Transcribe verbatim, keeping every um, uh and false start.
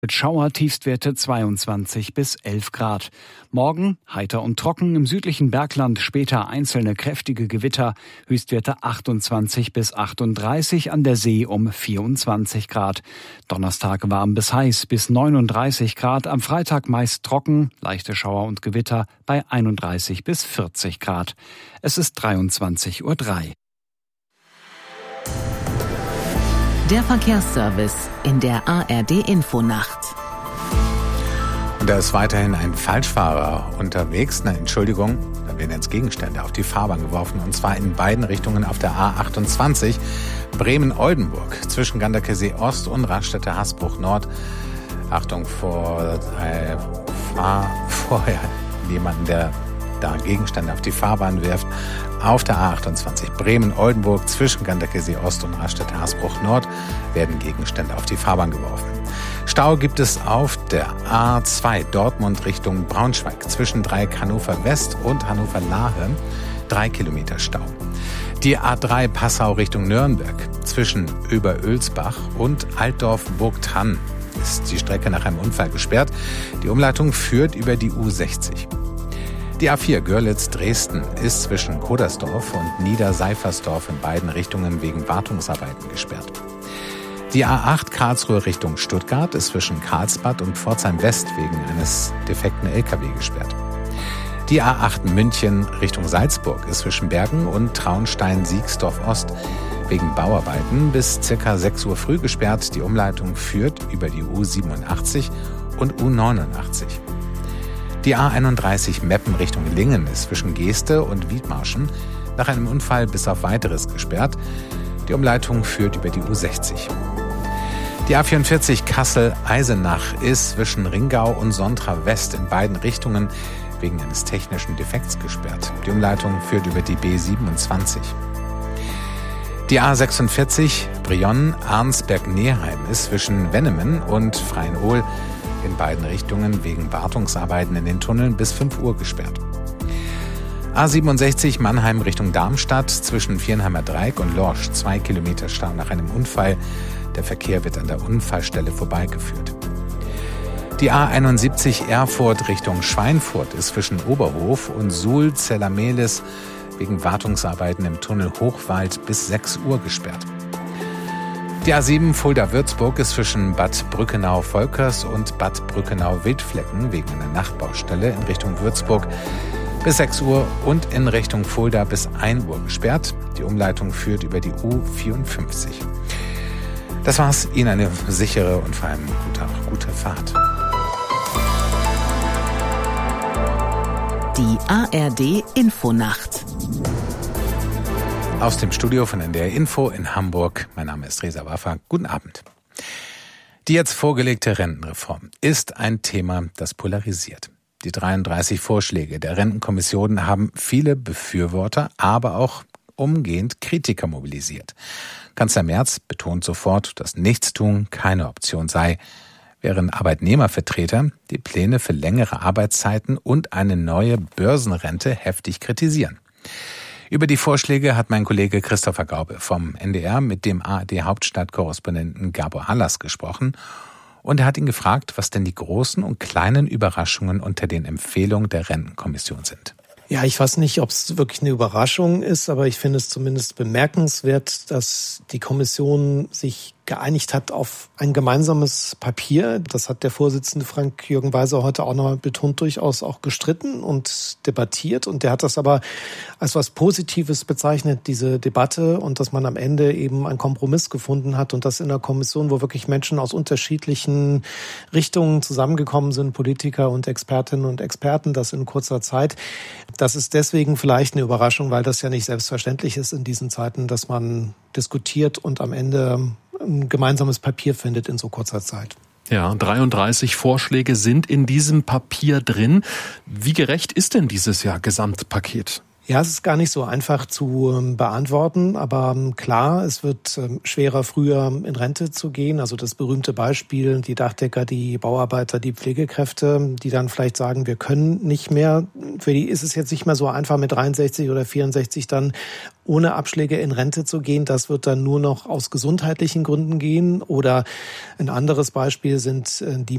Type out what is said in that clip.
Mit Schauer, Tiefstwerte zweiundzwanzig bis elf Grad. Morgen heiter und trocken, im südlichen Bergland später einzelne kräftige Gewitter, Höchstwerte achtundzwanzig bis achtunddreißig, an der See um vierundzwanzig Grad. Donnerstag warm bis heiß, bis neununddreißig Grad, am Freitag meist trocken, leichte Schauer und Gewitter bei einunddreißig bis vierzig Grad. Es ist dreiundzwanzig Uhr drei. Der Verkehrsservice in der A R D-Infonacht. Und da ist weiterhin ein Falschfahrer unterwegs. Na, Entschuldigung, da werden jetzt Gegenstände auf die Fahrbahn geworfen. Und zwar in beiden Richtungen auf der A achtundzwanzig. Bremen-Oldenburg zwischen Ganderkesee Ost und Raststätte-Hasbruch Nord. Achtung vor, äh, fahr, vor ja, jemanden, der da Gegenstände auf die Fahrbahn wirft. Auf der A achtundzwanzig Bremen-Oldenburg zwischen Ganderkesee Ost und Raststätte-Hasbruch Nord werden Gegenstände auf die Fahrbahn geworfen. Stau gibt es auf der A zwei Dortmund Richtung Braunschweig zwischen Dreieck Hannover West und Hannover Lahe. Drei Kilometer Stau. Die A drei Passau Richtung Nürnberg zwischen Oberölsbach und Altdorf-Burgthann ist die Strecke nach einem Unfall gesperrt. Die Umleitung führt über die U sechzig. Die A vier Görlitz-Dresden ist zwischen Kodersdorf und Niederseifersdorf in beiden Richtungen wegen Wartungsarbeiten gesperrt. Die A acht Karlsruhe Richtung Stuttgart ist zwischen Karlsbad und Pforzheim West wegen eines defekten L K W gesperrt. Die A acht München Richtung Salzburg ist zwischen Bergen und Traunstein-Siegsdorf Ost wegen Bauarbeiten bis ca. sechs Uhr früh gesperrt. Die Umleitung führt über die U siebenundachtzig und U neunundachtzig. Die A einunddreißig Meppen Richtung Lingen ist zwischen Geeste und Wiedmarschen nach einem Unfall bis auf Weiteres gesperrt. Die Umleitung führt über die U sechzig. Die A vierundvierzig Kassel-Eisenach ist zwischen Ringau und Sontra West in beiden Richtungen wegen eines technischen Defekts gesperrt. Die Umleitung führt über die B siebenundzwanzig. Die A sechsundvierzig Brionne-Arnsberg-Neheim ist zwischen Wennemen und Freienhohl in beiden Richtungen wegen Wartungsarbeiten in den Tunneln bis fünf Uhr gesperrt. A siebenundsechzig Mannheim Richtung Darmstadt zwischen Viernheimer Dreieck und Lorsch. Zwei Kilometer Stau nach einem Unfall. Der Verkehr wird an der Unfallstelle vorbeigeführt. Die A einundsiebzig Erfurt Richtung Schweinfurt ist zwischen Oberhof und Suhl-Zellermehlis wegen Wartungsarbeiten im Tunnel Hochwald bis sechs Uhr gesperrt. Die A sieben Fulda-Würzburg ist zwischen Bad Brückenau-Volkers und Bad Brückenau-Wildflecken wegen einer Nachtbaustelle in Richtung Würzburg bis sechs Uhr und in Richtung Fulda bis ein Uhr gesperrt. Die Umleitung führt über die U vierundfünfzig. Das war's. Ihnen eine sichere und vor allem gute, gute Fahrt. Die A R D-Infonacht. Aus dem Studio von N D R Info in Hamburg. Mein Name ist Reza Waffa. Guten Abend. Die jetzt vorgelegte Rentenreform ist ein Thema, das polarisiert. Die dreiunddreißig Vorschläge der Rentenkommission haben viele Befürworter, aber auch umgehend Kritiker mobilisiert. Kanzler Merz betont sofort, dass Nichtstun keine Option sei, während Arbeitnehmervertreter die Pläne für längere Arbeitszeiten und eine neue Börsenrente heftig kritisieren. Über die Vorschläge hat mein Kollege Christopher Gaube vom N D R mit dem A R D-Hauptstadtkorrespondenten Gabor Hallas gesprochen. Und er hat ihn gefragt, was denn die großen und kleinen Überraschungen unter den Empfehlungen der Rentenkommission sind. Ja, ich weiß nicht, ob es wirklich eine Überraschung ist, aber ich finde es zumindest bemerkenswert, dass die Kommission sich geeinigt hat auf ein gemeinsames Papier. Das hat der Vorsitzende Frank-Jürgen Weiser heute auch nochmal betont, durchaus auch gestritten und debattiert. Und der hat das aber als was Positives bezeichnet, diese Debatte, und dass man am Ende eben einen Kompromiss gefunden hat und das in der Kommission, wo wirklich Menschen aus unterschiedlichen Richtungen zusammengekommen sind, Politiker und Expertinnen und Experten, das in kurzer Zeit. Das ist deswegen vielleicht eine Überraschung, weil das ja nicht selbstverständlich ist in diesen Zeiten, dass man diskutiert und am Ende ein gemeinsames Papier findet in so kurzer Zeit. Ja, dreiunddreißig Vorschläge sind in diesem Papier drin. Wie gerecht ist denn dieses Jahr Gesamtpaket? Ja, es ist gar nicht so einfach zu ähm, beantworten, aber ähm, klar, es wird ähm, schwerer, früher in Rente zu gehen. Also das berühmte Beispiel, die Dachdecker, die Bauarbeiter, die Pflegekräfte, die dann vielleicht sagen, wir können nicht mehr. Für die ist es jetzt nicht mehr so einfach, mit dreiundsechzig oder vierundsechzig dann ohne Abschläge in Rente zu gehen. Das wird dann nur noch aus gesundheitlichen Gründen gehen. Oder ein anderes Beispiel sind äh, die